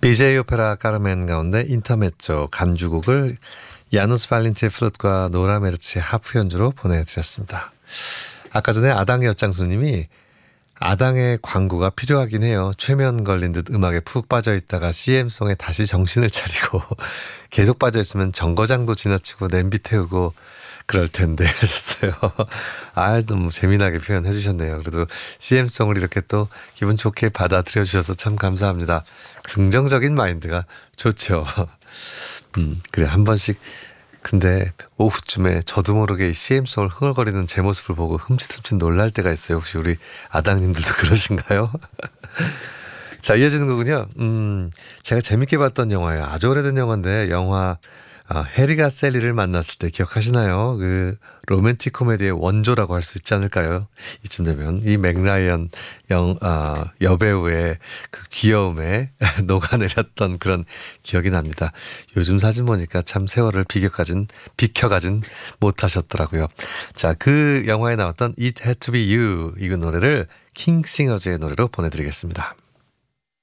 BJ 오페라 까르멘 가운데 인터메조 간주곡을 야누스 발린티의 플룻과 노라 메르치의 하프 연주로 보내드렸습니다. 아까 전에 아당의 엿장수님이 아당의 광고가 필요하긴 해요. 최면 걸린 듯 음악에 푹 빠져있다가 CM송에 다시 정신을 차리고 계속 빠져있으면 정거장도 지나치고 냄비 태우고 그럴 텐데 하셨어요. 너무 재미나게 표현해 주셨네요. 그래도 CM송을 이렇게 또 기분 좋게 받아들여 주셔서 참 감사합니다. 긍정적인 마인드가 좋죠. 그래 한 번씩 근데 오후쯤에 저도 모르게 이 CM송을 흥얼거리는 제 모습을 보고 흠칫흠칫 놀랄 때가 있어요. 혹시 우리 아당님들도 그러신가요? 자, 이어지는 거군요. 제가 재밌게 봤던 영화예요. 아주 오래된 영화인데 영화 해리가 셀리를 만났을 때 기억하시나요? 그 로맨틱 코미디의 원조라고 할 수 있지 않을까요? 이쯤 되면 이 맥라이언 여배우의 그 귀여움에 녹아내렸던 그런 기억이 납니다. 요즘 사진 보니까 참 세월을 비켜가진 못하셨더라고요. 자, 그 영화에 나왔던 It Had to Be You 이 노래를 킹싱어즈의 노래로 보내드리겠습니다.